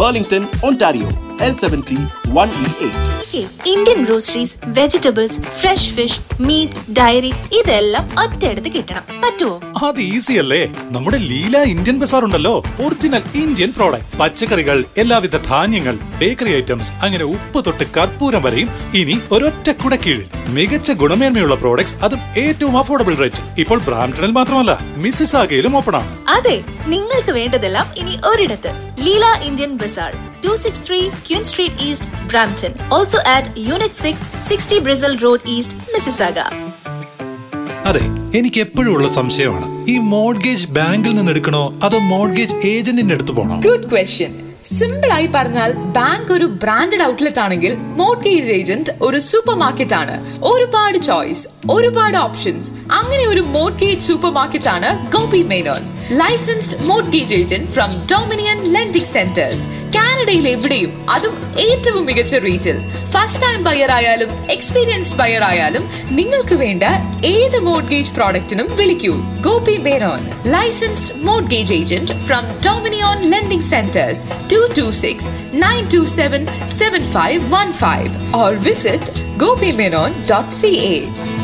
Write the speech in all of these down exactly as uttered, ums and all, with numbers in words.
Burlington, Ontario, L seven T one E eight. Okay. Indian groceries, vegetables, fresh fish, meat, dairy ഇതെല്ലാം ഒറ്റയെടുത്ത് കിട്ടണം. പറ്റുമോ? അത് easy അല്ലേ? നമ്മുടെ ലീല ഇന്ത്യൻ ബസാർ ഉണ്ടല്ലോ. ഒറിജിനൽ ഇന്ത്യൻ പ്രോഡക്ട്സ്, പച്ചക്കറികൾ, എല്ലാവിധ ധാന്യങ്ങൾ, ബേക്കറി ഐറ്റംസ്, അങ്ങനെ ഉപ്പ് തൊട്ട് കർപ്പൂരം വരെയും ഇനി ഒരൊറ്റ കുടക്കീഴിൽ. മികച്ച ഗുണമേന്മയുള്ള പ്രോഡക്ട്സ്, അതും ഏറ്റവും അഫോർഡബിൾ റേറ്റ്. ഇപ്പോൾ ബ്രാംപ്ടണിൽ മാത്രമല്ല, മിസിസാഗയിലും ഓപ്പൺ ആണ്. അതെ, നിങ്ങൾക്ക് വേണ്ടതെല്ലാം ഇനി ഒരിടത്ത്. Leela Indian Bazar, two sixty-three Queen Street East, Brampton. Also at Unit six, sixty Brazil Road East, Mississauga. അതെ, എനിക്ക് എപ്പോഴും ഉള്ള സംശയമാണ്, ഈ മോർഗേജ് ബാങ്കിൽ നിന്ന് എടുക്കണോ അതോ മോർഗേജ് ഏജന്റിന്റെ അടുത്ത് പോകണോ? Good question. സിമ്പിൾ ആയി പറഞ്ഞാൽ, ബാങ്ക് ഒരു ബ്രാൻഡഡ് ഔട്ട്ലെറ്റ് ആണെങ്കിൽ മോർഗേജ് ഏജന്റ് ഒരു സൂപ്പർ മാർക്കറ്റ് ആണ്. ഒരുപാട് ചോയ്സ്, ഒരുപാട് ഓപ്ഷൻസ്. അങ്ങനെ ഒരു മോർഗേജ് സൂപ്പർ മാർക്കറ്റ് ആണ് Gopi Menon, licensed mortgage agent from dominion lending centres. കാനഡയിൽ എവിടെയും, അതും ഏറ്റവും മികച്ച റേറ്റിൽ. ഫസ്റ്റ് ടൈം ബയർ ആയാലും എക്സ്പീരിയൻസ്ഡ് ബയർ ആയാലും നിങ്ങൾക്ക് വേണ്ട ഏത് മോർഗേജ് പ്രോഡക്റ്റിനും വിളിക്കൂ. Gopi Menon, licensed mortgage agent from dominion lending centres, two two six, nine two seven, seven five one five or visit gopi menon dot c a.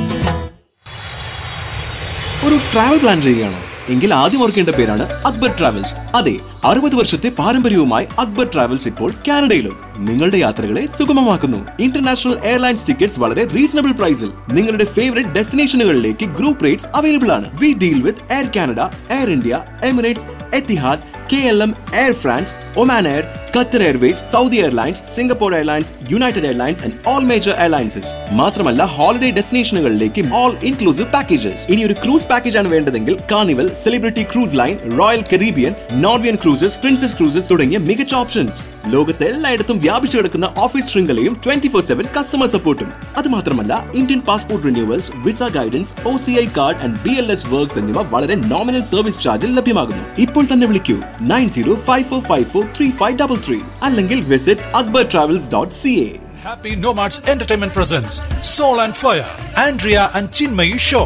ഒരു ട്രാവൽ പ്ലാൻ ചെയ്യുകയാണോ? എങ്കിൽ ആദ്യം ഓർക്കേണ്ട പേരാണ് അക്ബർ ട്രാവൽസ്. അതെ, അറുപത് വർഷത്തെ പാരമ്പര്യവുമായി അക്ബർ ട്രാവൽസ് ഇപ്പോൾ കാനഡയിലും നിങ്ങളുടെ യാത്രകളെ സുഗമമാക്കുന്നു. ഇന്റർനാഷണൽ എയർലൈൻസ് ടിക്കറ്റ്സ് വളരെ റീസണബിൾ പ്രൈസിൽ നിങ്ങളുടെ ഫേവറേറ്റ് ഡെസ്റ്റിനേഷനുകളിലേക്ക് ഗ്രൂപ്പ് റേറ്റ്സ് അവൈലബിൾ ആണ്. We deal with air Canada, air India, Emirates, Etihad, K L M, air France, Oman air, Qatar Airways, Saudi airlines, Singapore airlines, United airlines and all major എയർലൈൻസസ്. മാത്രമല്ല, holiday ഡെസ്റ്റിനേഷനുകളിലേക്ക് all inclusive packages. ഇനി ഒരു cruise package ആണ് വേണ്ടതെങ്കിൽ carnival, celebrity cruise line, royal Caribbean, Norwegian cruises, princess cruises തുടങ്ങിയ മികച്ച options. ലോകത്തെ എല്ലായിടത്തും വ്യാപിച്ചു കിടക്കുന്ന ഓഫീസ് ശൃംഖലയും ട്വന്റി ഫോർ സെവൻ കസ്റ്റമർ സപ്പോർട്ടും. അത് മാത്രമല്ല, Indian passport renewals, visa guidance, O C I card and B L S works എന്നിവ വളരെ നോമിനൽ സർവീസ് ചാർജിൽ ലഭ്യമാകുന്നു. ഇപ്പോൾ തന്നെ വിളിക്കൂ nine zero five four five four three five double three അല്ലെങ്കിൽ visit akbar travels dot c a. Happy Nomads Entertainment presents Soul and Fire, Andrea and Chinmayi Show.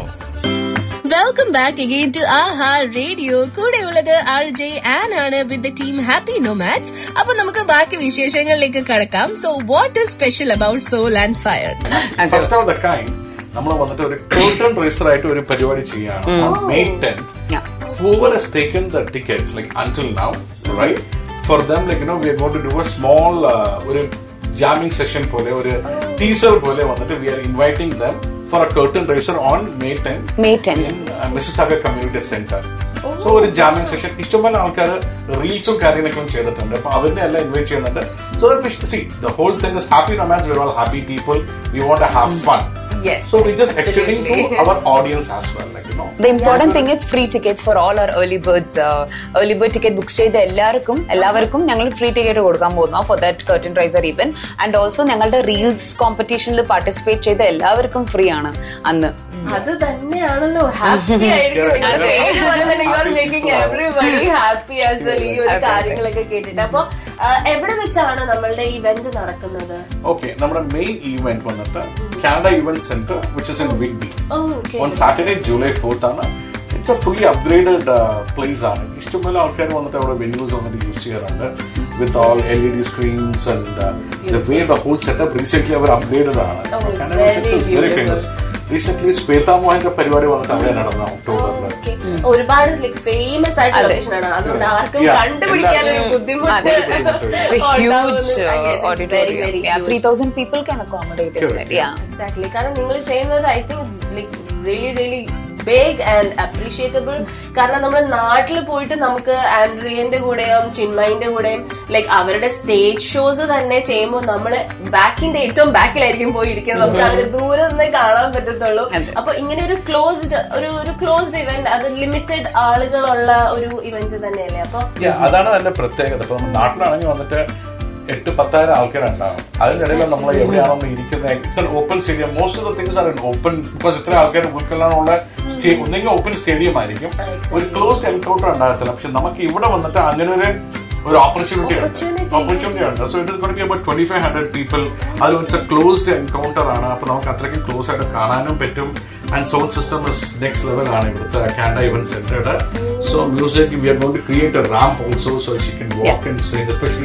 Welcome back again to Aha Radio. കൂടെ ഉള്ളത് R J an ആണ് with the team Happy Nomads. അപ്പോൾ നമുക്ക് ബാക്കി വിശേഷങ്ങളിലേക്ക് കടക്കാം. So what is special about Soul and Fire? First of the kind, നമ്മൾ വന്നിട്ട് ഒരു curtain raiser ആയിട്ട് ഒരു പരിപാടി ചെയ്യാണ്. May tenth. Yeah. Whoever has taken the tickets like until now, right? For them, like, you know, we are going to do a small uh, ഒരു jamming session പോലെ, ഒരു teaser പോലെ വന്നിട്ട് we are inviting them for a curtain raiser on May tenth. May tenth. In uh, Mississauga Community Center. Oh. So ഒരു jamming session. ഇഷ്ടംപോലെ ആൾക്കാർ റീൽസും കാര്യങ്ങളൊക്കെ ചെയ്തിട്ടുണ്ട്. അപ്പൊ അവരെ എല്ലാം ഇൻവൈറ്റ് ചെയ്യുന്നുണ്ട്. So that we see the whole thing is happy nomads. We're all happy people. We want to have fun. Yes. So we're just extending to our audience as well, like, you know. The important yeah. thing is free tickets for all our early birds. Uh, early bird ticket book ചെയ്ത എല്ലാവർക്കും എല്ലാവർക്കും ഞങ്ങൾ free ticket കൊടുക്കാൻ പോകുന്നു for that curtain raiser event. And also ഞങ്ങളുടെ reels കോമ്പറ്റീഷനിൽ participate ചെയ്ത എല്ലാവർക്കും free ആണ് അന്ന്. അത് തന്നെയാണല്ലോ ഹാപ്പി ആയിരിക്കും. എവറിബഡി ഹാപ്പി ആസ് വെൽ ഈ ഒരു കാര്യങ്ങളൊക്കെ കേട്ടിട്ട്. അപ്പൊ എവിടെ വെച്ചാണ് നമ്മളുടെ ഇവന്റ് നടക്കുന്നത്? ഓക്കെ, നമ്മുടെ മെയിൻ ഇവന്റ് വന്നിട്ട് Canada event centre which is in Whitby. On Saturday, July fourth ആണ്. It's a fully upgraded uh, place ആണ്. ഇഷ്ടംപോലെ ആൾക്കാർ വന്നിട്ട് അവിടെ വെന്യൂസ് വന്നിട്ട് യൂസ് ചെയ്യാറുണ്ട് with all L E D screens and uh, the way the whole setup recently our upgraded ആണ്. Canada is very famous. Recently Shweta മോഹന്റെ പരിപാടി വന്നിട്ട് അവിടെ നടന്ന ഒക്ടോബറിൽ. ഒരുപാട് ഫേമസ് ആയിട്ടുള്ള ലൊക്കേഷൻ ആണ്. അതുകൊണ്ട് ആർക്കും കണ്ടുപിടിക്കാൻ ഒരു ബുദ്ധിമുട്ട്. three thousand people can accommodate it there. Yeah, exactly. കാരണം നിങ്ങൾ ചെയ്യുന്നത് I think it's like really really big and appreciable. കാരണം നമ്മുടെ നാട്ടിൽ പോയിട്ട് നമുക്ക് ആൻഡ്രിയന്റെ കൂടെയും ചിന്മയിന്റെ കൂടെയും ലൈക്ക് അവരുടെ സ്റ്റേജ് ഷോസ് തന്നെ ചെയ്യുമ്പോൾ നമ്മള് ബാക്കിന്റെ ഏറ്റവും ബാക്കിലായിരിക്കും പോയിരിക്കുന്നത്. നമുക്ക് അവര് ദൂരെ നിന്ന് കാണാൻ പറ്റത്തുള്ളൂ. അപ്പൊ ഇങ്ങനെ ഒരു ക്ലോസ്ഡ് ഒരു ഒരു ക്ലോസ്ഡ് ഇവന്റ്, അത് ലിമിറ്റഡ് ആളുകളുള്ള ഒരു ഇവന്റ് തന്നെയല്ലേ? അപ്പൊ അതാണ് അതിന്റെ പ്രത്യേകത. ഇപ്പൊ നാട്ടിലാണെങ്കിൽ വന്നിട്ട് എട്ട് പത്തായിരം ആൾക്കാരുണ്ടാവും. അതിനിടയിൽ നമ്മൾ എവിടെയാണോ ഇരിക്കുന്നത്, it's an open stadium. Most of the things are open because ഇത്ര ആൾക്കാർ ഉൾക്കൊള്ളാനുള്ള ഒന്നെങ്കിൽ ഓപ്പൺ സ്റ്റേഡിയം ആയിരിക്കും, ഒരു ക്ലോസ്ഡ് എൻകൗണ്ടർ ഉണ്ടാകത്തില്ല. പക്ഷെ നമുക്ക് ഇവിടെ വന്നിട്ട് അങ്ങനെ ഒരു ഒരു ഓപ്പർച്യൂണിറ്റി ഉണ്ട് ഓപ്പർച്യൂണിറ്റി ഉണ്ട് so it is going to B about twenty five hundred people. അത് വെച്ച ക്ലോസ്ഡ് എൻകൗണ്ടർ ആണ്. അപ്പൊ നമുക്ക് അത്രയ്ക്ക് ക്ലോസ് ആയിട്ട് കാണാനും പറ്റും. And sound system is next level ആണ് ഇവിടുത്തെ Canada event സെന്ററുടെ. So music V are going to create A ramp also so Xi can walk and sing, especially